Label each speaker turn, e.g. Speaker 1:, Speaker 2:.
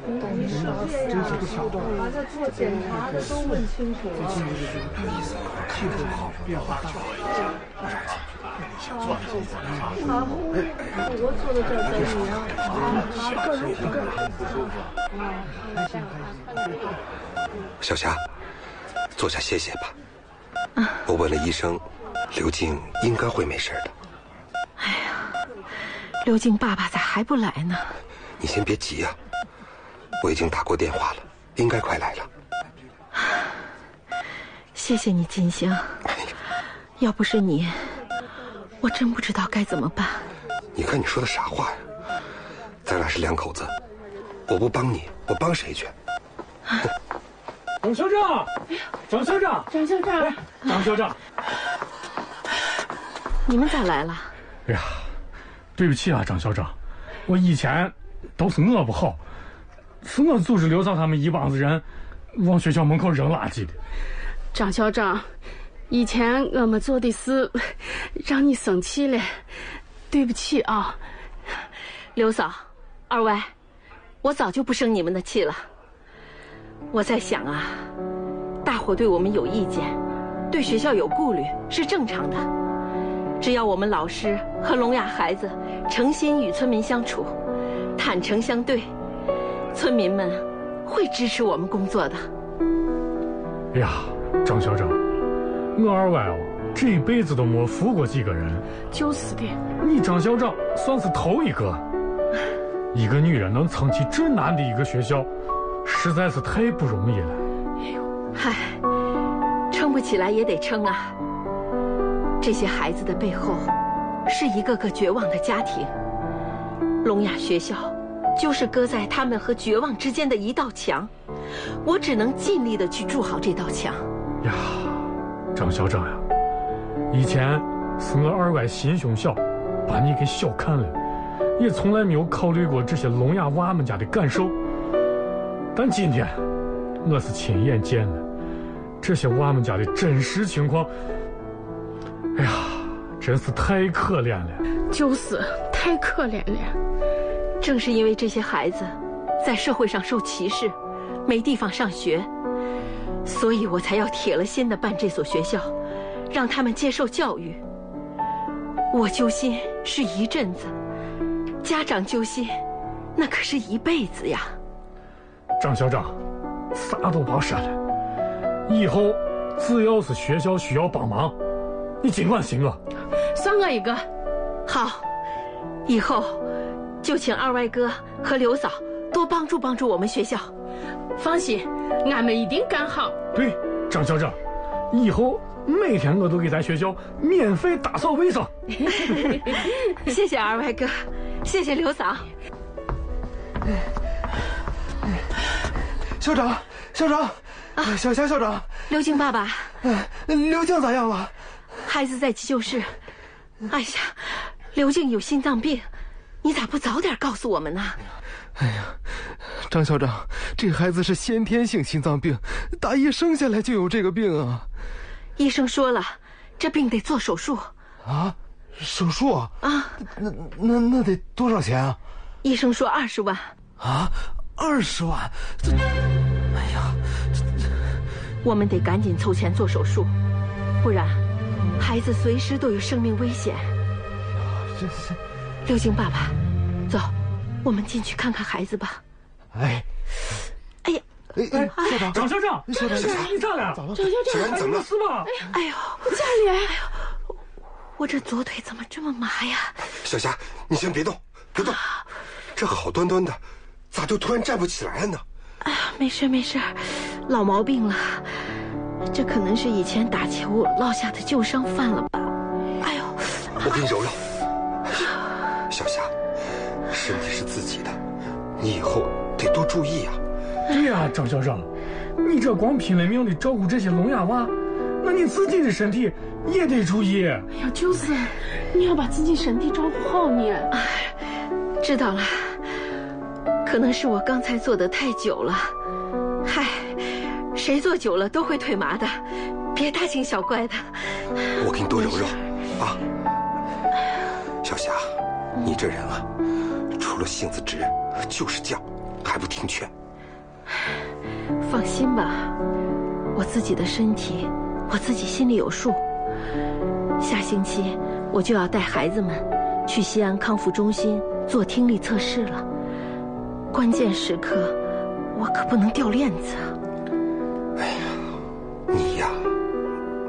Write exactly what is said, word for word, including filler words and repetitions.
Speaker 1: 真是个小段，
Speaker 2: 把这做检查的都问清楚了。
Speaker 1: 气候好，变化大。
Speaker 2: 好，我坐在这儿等你啊。啊，各种各种不舒服。啊，开心开心。
Speaker 3: 小霞，坐下歇歇吧。我问了医生，刘静应该会没事的。
Speaker 4: 哎呀，刘静爸爸咋还不来呢？
Speaker 3: 你先别急呀，我已经打过电话了，应该快来了。
Speaker 4: 谢谢你，金星。要不是你，我真不知道该怎么办。
Speaker 3: 你看你说的啥话呀？咱俩是两口子，我不帮你，我帮谁去？
Speaker 5: 张校长，张校长，
Speaker 2: 张校长，
Speaker 5: 张校长，
Speaker 4: 你们咋来了？
Speaker 5: 哎呀，对不起啊，张校长，我以前都是我不好，是我组织刘嫂他们一帮子人往学校门口扔垃圾的。
Speaker 2: 张校长，以前我们做的事让你生气了，对不起啊。
Speaker 4: 刘嫂，二位，我早就不生你们的气了。我在想啊，大伙对我们有意见，对学校有顾虑是正常的。只要我们老师和聋哑孩子诚心与村民相处，坦诚相对，村民们会支持我们工作的。
Speaker 5: 哎呀，张校长，我二歪哦，这一辈子都没服过几个人。
Speaker 2: 就是的，
Speaker 5: 你张校长算是头一个。一个女人能撑起这难的一个学校，实在是太不容易了。
Speaker 4: 哎呦，嗨，撑不起来也得撑啊。这些孩子的背后，是一个个绝望的家庭。聋哑学校，就是搁在他们和绝望之间的一道墙。我只能尽力的去筑好这道墙。
Speaker 5: 呀，张校长呀，以前是我二歪心胸小，把你给小看了，也从来没有考虑过这些聋哑娃们家的感受。但今天，我是亲眼见了这些娃们家的真实情况。哎呀，真是太可怜了。
Speaker 2: 就是太可怜了。
Speaker 4: 正是因为这些孩子在社会上受歧视，没地方上学，所以我才要铁了心的办这所学校，让他们接受教育。我揪心是一阵子，家长揪心那可是一辈子呀。
Speaker 5: 张校长，啥都别说了，以后只要是学校需要帮忙，你尽管寻我。
Speaker 2: 算我一个。
Speaker 4: 好，以后就请二外哥和刘嫂多帮助帮助我们学校。
Speaker 2: 放心，俺们一定干好。
Speaker 5: 对，张校长，以后每天我都给咱学校免费打扫卫生。
Speaker 4: 谢谢二外哥，谢谢刘嫂。
Speaker 1: 校长，校长，啊、小霞校长，
Speaker 4: 刘静爸爸，
Speaker 1: 哎，刘静咋样了？
Speaker 4: 孩子在急救室。哎呀，刘静有心脏病，你咋不早点告诉我们呢？
Speaker 1: 哎呀，张校长，这孩子是先天性心脏病，打一生下来就有这个病啊。
Speaker 4: 医生说了，这病得做手术。
Speaker 1: 啊？手术啊？
Speaker 4: 啊？
Speaker 1: 那那那得多少钱啊？
Speaker 4: 医生说二十万。
Speaker 1: 啊？二十万？这，哎呀，这这，
Speaker 4: 我们得赶紧凑钱做手术，不然孩子随时都有生命危险。
Speaker 1: 这是，
Speaker 4: 刘静爸爸，走，我们进去看看孩子吧。
Speaker 1: 哎，
Speaker 4: 哎呀，
Speaker 1: 哎哎，校长，
Speaker 5: 张校长，
Speaker 1: 校长，
Speaker 5: 你咋了？
Speaker 1: 咋了？
Speaker 2: 张校长，
Speaker 5: 怎么了？是吧？
Speaker 4: 哎呦，
Speaker 2: 我家里，哎
Speaker 4: 呦，我这左腿怎么这么麻呀？
Speaker 3: 小霞，你先别动，别动，这好端端的，咋就突然站不起来了呢？
Speaker 4: 哎呀，没事没事，老毛病了，这可能是以前打球落下的旧伤犯了吧？哎呦，
Speaker 3: 我给你揉揉。小霞，身体是自己的，你以后得多注意啊。
Speaker 5: 对呀，张校长，你这光拼了命的照顾这些聋哑娃，那你自己的身体也得注意。
Speaker 2: 哎呀，就是，你要把自己身体照顾好呢。
Speaker 4: 哎，知道了，可能是我刚才坐得太久了。嗨，谁坐久了都会腿麻的，别大惊小怪的。
Speaker 3: 我给你多揉揉啊。小霞，你这人啊，除了性子直就是犟，还还不听劝。
Speaker 4: 放心吧，我自己的身体，我自己心里有数。下星期我就要带孩子们去西安康复中心做听力测试了，关键时刻我可不能掉链子啊！
Speaker 3: 哎呀。